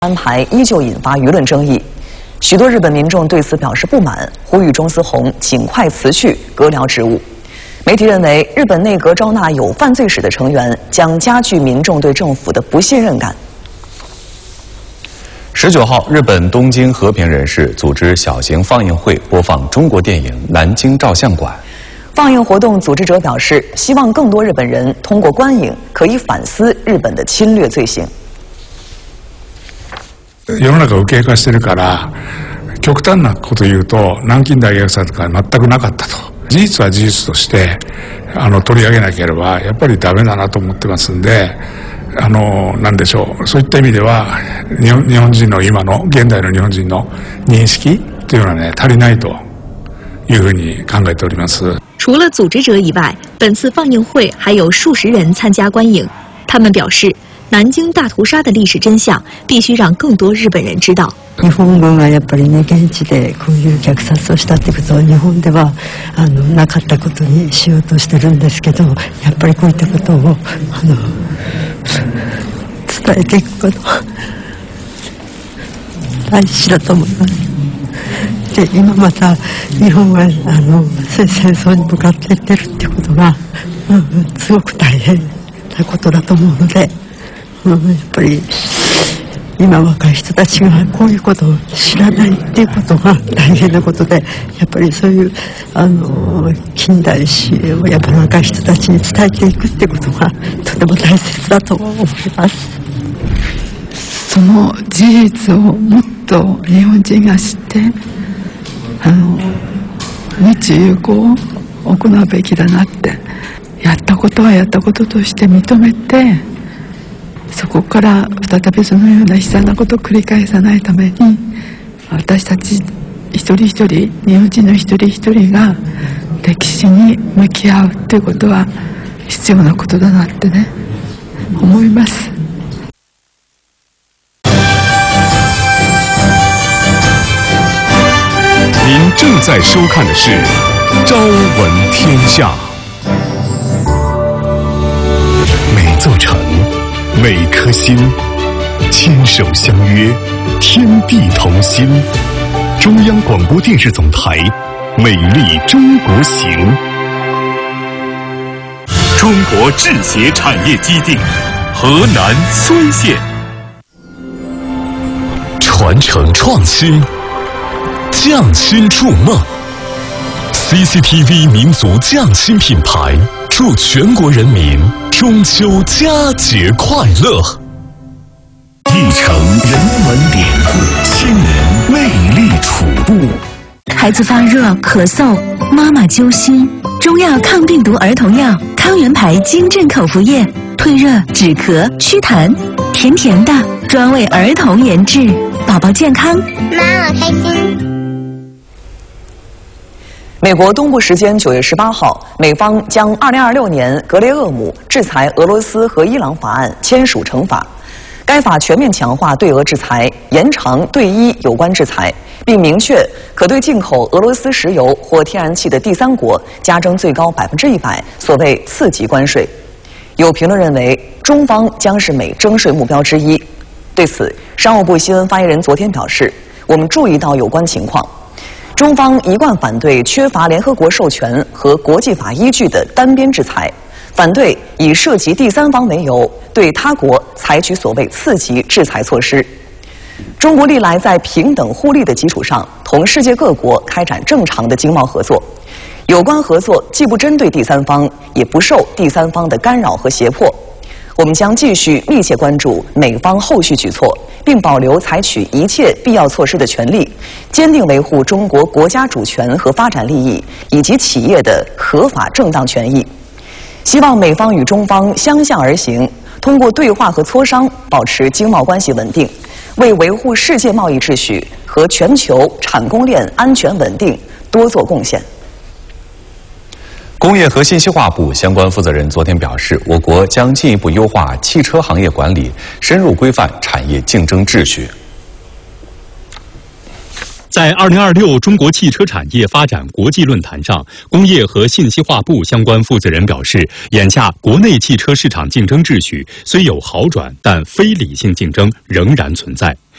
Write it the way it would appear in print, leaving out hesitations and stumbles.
安排依旧引发舆论争议，许多日本民众对此表示不满，呼吁中司宏尽快辞去阁僚职务。媒体认为，日本内阁招纳有犯罪史的成员，将加剧民众对政府的不信任感。 19号，日本东京和平人士组织小型放映会，播放中国电影《南京照相馆》。 放映活动组织者表示，希望更多日本人通过观影可以反思日本的侵略罪行。 世の中右傾化してるから、極端なことを言うと、南京大虐殺とか全くなかったと。事実は事実として、取り上げなければ、やっぱりダメだなと思ってますんで、なんでしょう。そういった意味では、日本人の今の、現代の日本人の認識というのはね、足りないというふうに考えております。 除了组織者以外，本次放映会还有数十人参加观影。他们表示， 南京大屠殺的历史真相必須讓更多日本人知道。 日本軍がやっぱりね、現地でこういう虐殺をしたってことを日本ではなかったことにしようとしてるんですけど、やっぱりこういったことを伝えていくこと大事だと思います。で、今また日本は戦争に向かっていってるってことが、すごく大変なことだと思うので。 やっぱり今若い人たちがこういうことを知らないっていうことが大変なことで、やっぱりそういう近代史をやっぱり若い人たちに伝えていくってことがとても大切だと思います。 その事実をもっと日本人が知って、日友好を行うべきだなって、やったことはやったこととして認めて。 そこから再びそのような悲惨なことを繰り返さないために、私たち一人一人、日本人の一人一人が歴史に向き合うということは必要なことだなってね、思います。 您正在收看的是《朝闻天下》，每座城。 每颗心，牵手相约，天地同心。中央广播电视总台《美丽中国行》。中国制鞋产业基地，河南嵩县。传承创新，匠心筑梦。CCTV 民族匠心品牌，祝全国人民 中秋佳节快乐！一城人文典故，千年魅力楚布。 孩子发热、咳嗽，妈妈揪心。中药抗病毒儿童药康源牌金镇口服液，退热、止咳、祛痰，甜甜的，专为儿童研制，宝宝健康， 妈妈开心。 美国东部时间9月18号，美方将2026年格雷厄姆制裁俄罗斯和伊朗法案签署成法。该法全面强化对俄制裁，延长对伊有关制裁，并明确可对进口俄罗斯石油或天然气的第三国加征最高100%所谓次级关税。有评论认为，中方将是美征税目标之一。对此，商务部新闻发言人昨天表示：“我们注意到有关情况。 中方一贯反对缺乏联合国授权和国际法依据的单边制裁，反对以涉及第三方为由对他国采取所谓次级制裁措施。中国历来在平等互利的基础上，同世界各国开展正常的经贸合作。有关合作既不针对第三方，也不受第三方的干扰和胁迫。 我们将继续密切关注美方后续举措，并保留采取一切必要措施的权利，坚定维护中国国家主权和发展利益以及企业的合法正当权益。希望美方与中方相向而行，通过对话和磋商保持经贸关系稳定，为维护世界贸易秩序和全球产供链安全稳定多做贡献。 工业和信息化部相关负责人昨天表示，我国将进一步优化汽车行业管理，深入规范产业竞争秩序。 在2026中国汽车产业发展国际论坛上，工业和信息化部相关负责人表示，眼下国内汽车市场竞争秩序虽有好转，但非理性竞争仍然存在。